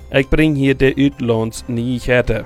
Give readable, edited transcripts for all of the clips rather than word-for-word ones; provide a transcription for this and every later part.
Ik breng hier de Uitlandsnyheiten.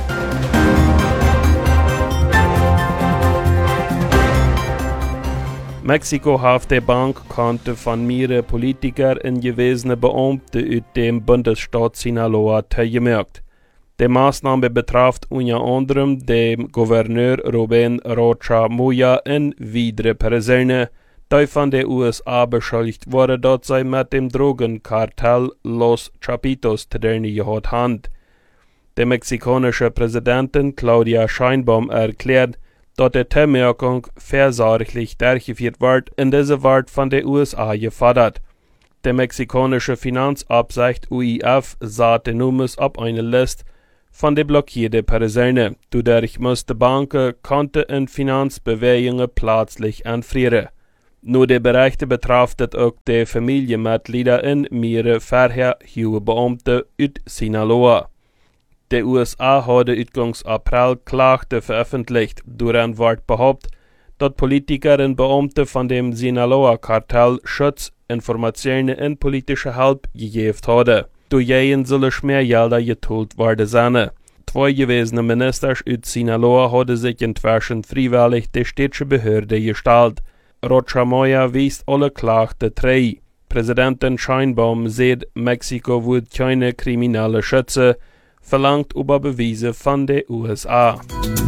Mexiko heeft de bankkonten van mehrere Politiker en gewesene Beamte uit dem Bundesstaat Sinaloa teilgemerkt. De Maßnahme betrifft unter anderem den Gouverneur Rubén Rocha Moya en weitere Personen, die von den USA beschuldigt worden, dass sie mit dem Drogenkartell Los Chapitos zu tun gehabt haben. Die mexikanische Präsidentin Claudia Sheinbaum erklärt, dass die Teilmerkung versorglich durchgeführt wird, und diese wird von den USA gefordert. Die mexikanische Finanzabsicht UIF sah die Nummern auf eine Liste von den blockierten Personen. Dadurch mussten Banken, Konten und Finanzbewegungen plötzlich anfrieren. Nur die Berichte betrafen auch die Familienmitglieder in mehrere vorher hohe Beamte aus Sinaloa. Die USA haben Ausgangs April Klachten veröffentlicht, darin wird behauptet, dass Politiker und Beamte von dem Sinaloa-Kartell Schutz, Informationen und politische Hilfe gegeben haben. Durch jeden sollen Schmiergelder geteilt werden sein. Zwei gewesene Minister aus Sinaloa haben sich inzwischen freiwillig die städtische Behörde gestellt. Rocha Moya wies alle Klachten drei. Präsidentin Sheinbaum sagt, Mexiko wird keine Kriminelle schützen, verlangt über Beweise von den USA.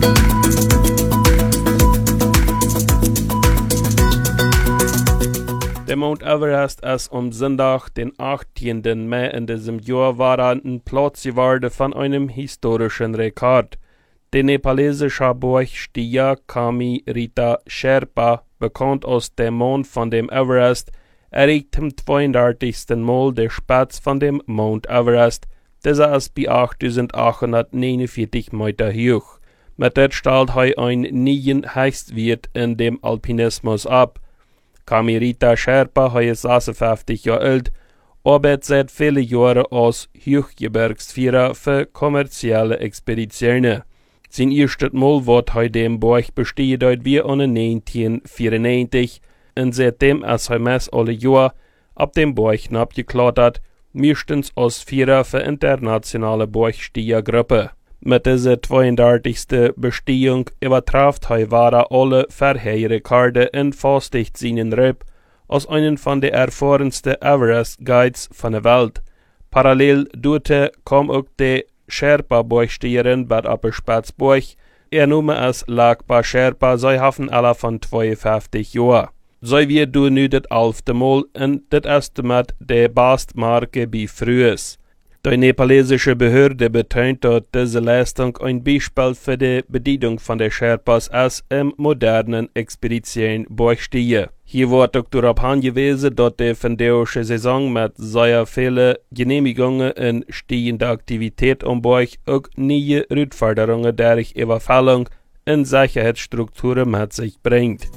Der Mount Everest ist am Sonntag, den 18. Mai in diesem Jahr, warten Platz geworden von einem historischen Rekord. Der nepalesische Bergsteiger Kami Rita Sherpa, bekannt aus dem Mond von dem Everest, erreicht zum 32. Mal die Spitze von dem Mount Everest. Dieser ist bei 8.849 Meter hoch. Mit dem stellt er einen neuen Höchstwert in dem Alpinismus ab. Kami Rita Sherpa ist 56 Jahre alt, arbeitet seit vielen Jahren als Hochgebirgsführer für kommerzielle Expeditionen. Sein erstes Mal wird er dem Berg bestiegen, dort wie 1994, und seitdem ist er meist alle Jahre ab dem Berg abgeklettert, meistens als Führer für internationale Bergsteigergruppe. Mit dieser 32. Bestehung übertraf er alle vorherigen Rekorde und fastigt seinen Rep als einen von den erfahrensten Everest-Guides von der Welt. Parallel dazu kam auch die Sherpa-Bergsteigerin Bad Apperspätsburg. Ihr Name ist Lakpa Sherpa, sie haben alle von 52 Jahren. Sie wird nun das 11. Mal und das erste mit der Bestmarke bei Frühes. Die nepalesische Behörde betont, dass diese Leistung ein Beispiel für die Bedienung von der Sherpas ist im modernen Expedition-Bergsteigen. Hier wird auch darauf hingewiesen, dass die fendeurische Saison mit sehr vielen Genehmigungen und steigender Aktivität am Berg auch neue Herausforderungen durch Überfallung und Sicherheitsstrukturen mit sich bringt.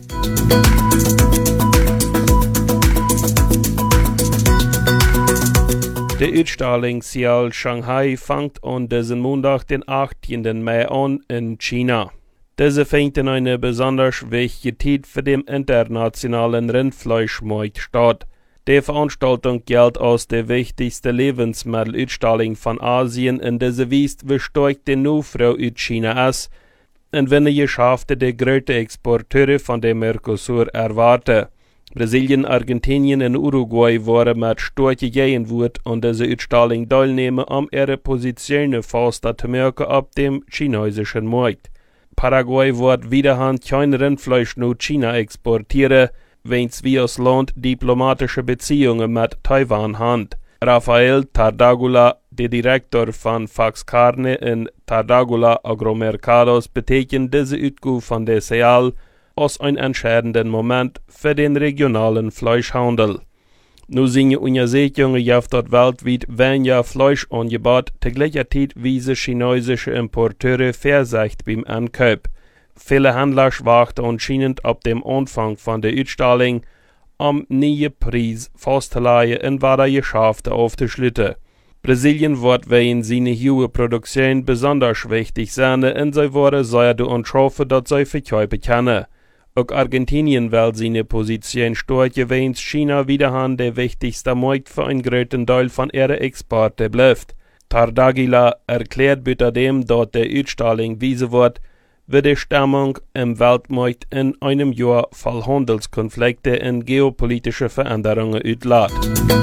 Die Ausstellung Ciel Shanghai fängt an diesen Montag, den 18. Mai an in China. Diese fängt in eine besonders wichtige Zeit für den internationalen Rindfleischmarkt statt. Die Veranstaltung gilt als die wichtigste Lebensmittelausstellung von Asien und diese weist, wie stark die Nachfrage aus China ist und wenn die Geschäfte die größten Exporteure von dem Mercosur erwarten. Brasilien, Argentinien und Uruguay waren mit starker Gegenwart an dieser Ausstellung teilnehmen, um ihre Positionen fester zu merken auf dem chinesischen Markt. Paraguay wird wiederhand kein Rindfleisch nach China exportieren, wenn wir als Land diplomatische Beziehungen mit Taiwan haben. Rafael Tardagula, der Direktor von Fax Carne in Tardagula Agromercados, betegnet diese Utgabe von der Ciel als ein entscheidenden Moment für den regionalen Fleischhandel. Nun sind Untersuchungen gibt dort weltweit weniger Fleischangebot, zu gleicher Zeit wiesen chinesische Importeure Vorsicht beim Ankauf. Viele Händler warten anscheinend ab dem Anfang von der Ausstellung, am neuen Preis festzulegen und weitere Geschäfte aufzuschließen. Brasilien wird wegen seiner hohen Produktion besonders wichtig sein und sie werden sehr daran schaffen, dass sie verkaufen können. Auch Argentinien will seine Position stärken, während China wiederum der wichtigste Markt für einen großen Teil von ihren Exporten bleibt. Tardagila erklärt bütterdem dort der Utstrahlung wiese wird, wird die Stimmung im Weltmarkt in einem Jahr voll Handelskonflikte und geopolitische Veränderungen utlässt.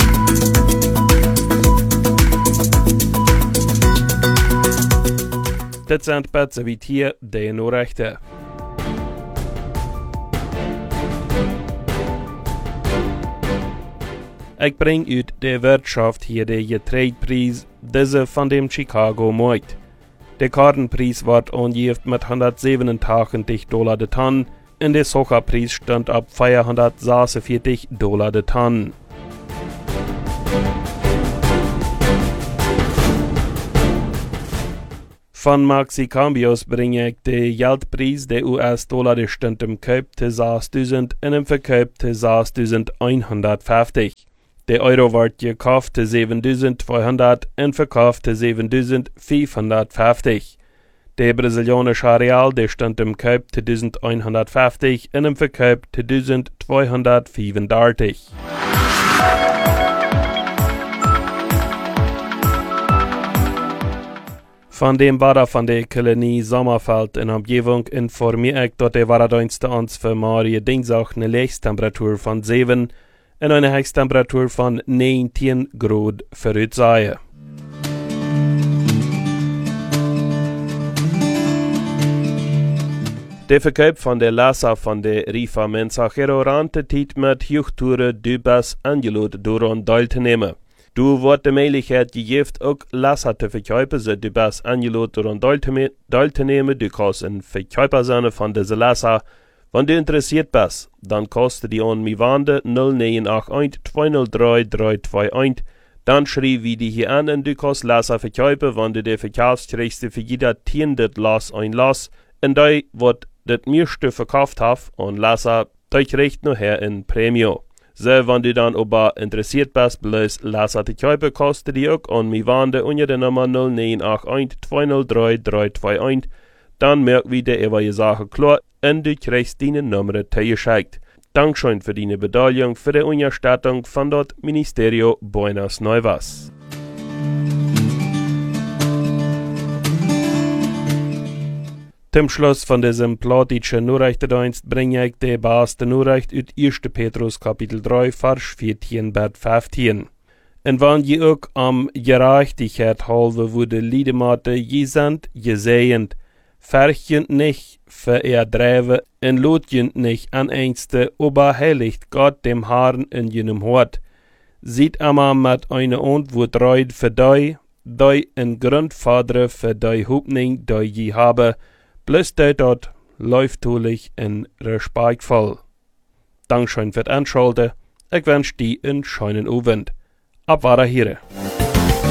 Dit sind besser wie hier die Nachrichten. Ich bring ut de Wirtschaft hier de Getreidepreis, diese von dem Chicago Markt. Der Kartenpreis wird angegeben mit $187 de Tonne und der Sojapreis stand ab $446 de Tonne. Von Maxi-Cambios bringe ich den Geldpreis der US-Dollar, der stand im Kauf zu 6.000 und im Verkauf zu 6.150. Der Euro wird gekauft zu 7.200 und verkauft zu 7.550. Der brasilianische Real, der stand im Kauf zu 1.150 und im Verkauf zu 1.235. Von dem Wetter von der Kolonie Sommerfeld in Umgebung informiere ich, dass der Wetterdienst uns für morgen Dienstag eine Höchsttemperatur von 7 und eine Höchsttemperatur von 19 Grad voraussehen. Der Verkauf von der Lassa von der Rifa Mensajero rantet mit Hochtouren Dubas angelot daran teilzunehmen. Du wird die Möglichkeit gegeben, auch Lassa zu verkaufen, so Dubas angelot daran teilzunehmen. Du kannst ein Verkäufer sein von dieser Lassa. Wenn du interessiert bist, dann kostet die an mi Wande 0981 203 321. Dann schrieb wie die hier an und du kannst Lassa verkaufen, wenn du die verkaufst, kriegst du für jeder 10 Lass ein Lass. Und da wird das meiste verkauft hast und Lassa, da kriegst du nachher ein Premium. So, wenn du dann aber interessiert bist, bloß Lassa zu kaufen, kostet die auch an mi Wande unter der Nummer 0981 203 321. Dann merkt wieder über die Sache klar und du kriegst deine Nummer zugeschickt. Dankeschön für deine Beteiligung für die Unterstützung von das Ministerio Buenas Nuevas. Zum Schluss von diesem plattischen Nachrichtendienst bringe ich die beste Nachricht aus 1. Petrus Kapitel 3, Vers 14 bis 15. Und wenn je auch am Gerechtigkeit halbe wurde Liedemate je sind gesehend, verchend nicht vererdreven und lotjend nicht an Ängste, aber heiligt Gott dem Herrn in jenem Hort. Sieht immer mit einer Antwort reid für dei ein Grundvater für dei Hoffnung, dei je habe, bloß dort läuftulich und respektvoll. Dankeschön für das Anschalten. Ich wünsche dir einen schönen Abend. Abwahre hier.